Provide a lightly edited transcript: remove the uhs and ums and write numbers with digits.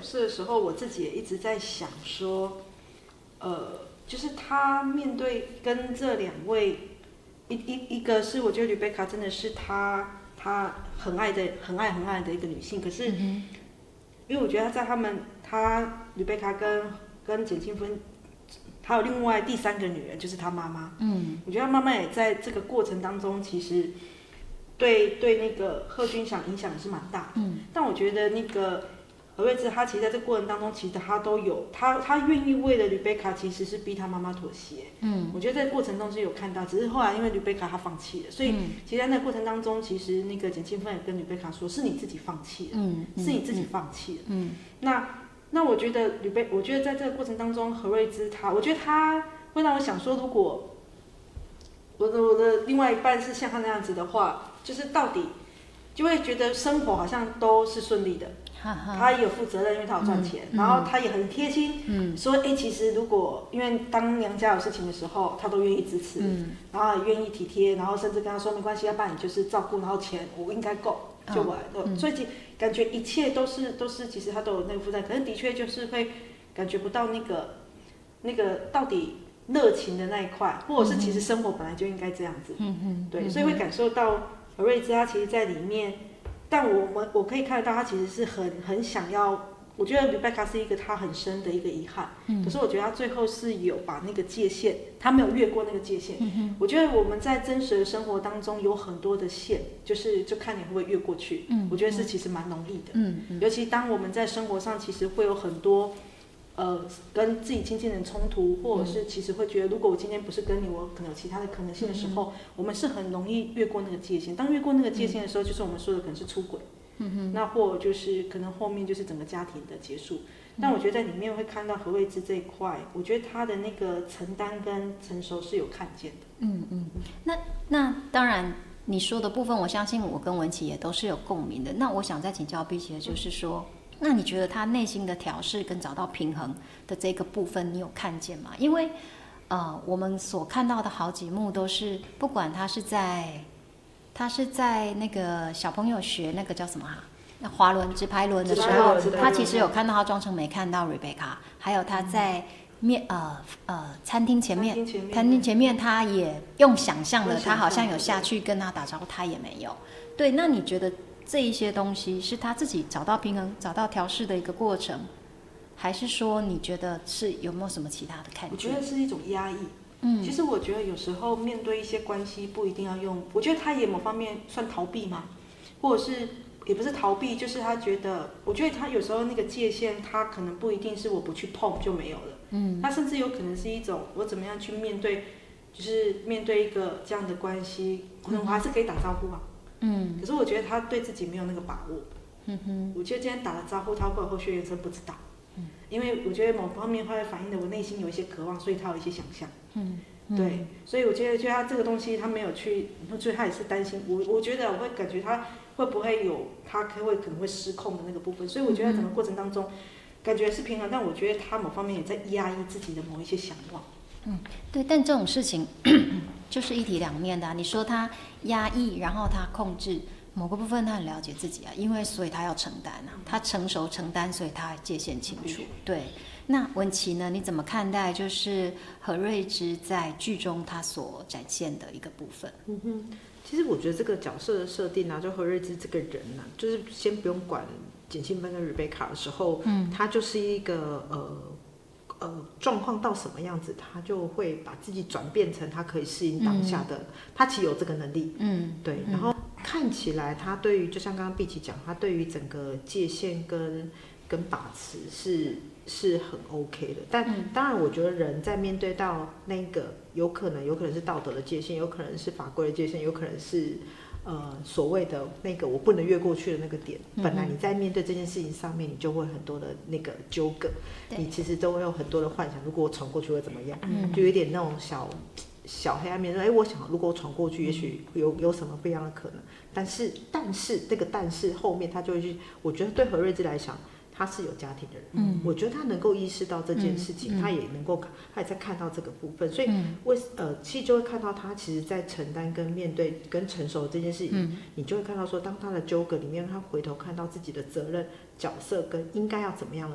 色的时候，我自己也一直在想说，就是他面对跟这两位，一个是我觉得吕贝卡真的是她很爱的一个女性，可是因为我觉得吕贝卡跟简庆芬，还有另外第三个女人就是她妈妈，我觉得她妈妈也在这个过程当中，其实对那个贺军翔影响也是蛮大的，但我觉得那个何瑞芝，他其实在这个过程当中，其实他都有他愿意为了吕贝卡，其实是逼他妈妈妥协。我觉得在过程中是有看到，只是后来因为吕贝卡他放弃了，所以其实在那个过程当中，其实那个简庆芬也跟吕贝卡说，是你自己放弃了，是你自己放弃了。那我觉得我觉得在这个过程当中，何瑞芝我觉得他会让我想说，如果我的另外一半是像他那样子的话，就是到底就会觉得生活好像都是顺利的。他也有负责任，因为他有赚钱，然后他也很贴心，说其实如果因为当娘家有事情的时候，他都愿意支持，然后也愿意体贴，然后甚至跟他说没关系，要不然你就是照顾，然后钱我应该够就我来，所以感觉一切都是其实他都有那个负担，可是的确就是会感觉不到那个到底热情的那一块，或者是其实生活本来就应该这样子，对，所以会感受到何瑞芝他其实在里面。但我可以看得到，他其实是很想要。我觉得吕贝卡是一个他很深的一个遗憾，可是我觉得他最后是有把那个界限，他没有越过那个界限。我觉得我们在真实的生活当中有很多的线，就看你会不会越过去。我觉得是其实蛮容易的。尤其当我们在生活上，其实会有很多。跟自己亲近的人冲突，或者是其实会觉得，如果我今天不是跟你，我可能有其他的可能性的时候，我们是很容易越过那个界限。当越过那个界限的时候，就是我们说的可能是出轨，那或就是可能后面就是整个家庭的结束。但我觉得在里面会看到何瑞芝这一块，我觉得他的那个承担跟成熟是有看见的。 那当然你说的部分，我相信我跟文琪也都是有共鸣的。那我想再请教碧琪的就是说。那你觉得他内心的调试跟找到平衡的这个部分，你有看见吗？因为，我们所看到的好几幕都是，不管他是在那个小朋友学那个叫什么那滑轮直排轮的时候，他其实有看到他装成没看到 Rebecca， 还有他在餐厅前面，他也用想象的，他好像有下去跟他打招呼，他也没有。对，那你觉得？这一些东西是他自己找到平衡、找到调试的一个过程，还是说你觉得是有没有什么其他的看见？ 我觉得是一种压抑。其实我觉得有时候面对一些关系不一定要用，我觉得他也某方面算逃避嘛，或者是也不是逃避，就是他觉得，我觉得他有时候那个界限，他可能不一定是我不去碰就没有了，他甚至有可能是一种我怎么样去面对，就是面对一个这样的关系，可能我还是可以打招呼啊。可是我觉得他对自己没有那个把握。我觉得今天打了招呼，他会有后续人生不知道。因为我觉得某方面会反映的我内心有一些渴望，所以他有一些想象。对，所以我觉得他这个东西他没有去，所以他也是担心。我觉得我会感觉他会不会有他可能会失控的那个部分，所以我觉得整个过程当中感觉是平衡，但我觉得他某方面也在压抑自己的某一些想望。 对，但这种事情就是一体两面的你说他压抑，然后他控制某个部分，他很了解自己因为所以他要承担他成熟承担，所以他界限清楚。对，那文琪呢？你怎么看待就是何瑞芝在剧中他所展现的一个部分？ 其实我觉得这个角色的设定就何瑞芝这个人就是先不用管简庆芬跟Rebecca的时候，他就是一个状况到什么样子，他就会把自己转变成他可以适应当下的，他其实有这个能力。对。然后看起来他对于，就像刚刚碧琪讲，他对于整个界限跟把持是很 OK 的。但当然，我觉得人在面对到那个有可能是道德的界限，有可能是法规的界限，有可能是所谓的那个我不能越过去的那个点，本来你在面对这件事情上面，你就会很多的那个纠葛，你其实都会有很多的幻想，如果我闯过去会怎么样，就有点那种小黑暗面，我想如果我闯过去，也许有什么不一样的可能，但是这个但是后面他就会去，我觉得对何瑞芝来讲，他是有家庭的人，我觉得他能够意识到这件事情，他也在看到这个部分，所以其实就会看到他其实在承担跟面对跟成熟这件事情，你就会看到说，当他的纠葛里面，他回头看到自己的责任角色跟应该要怎么样的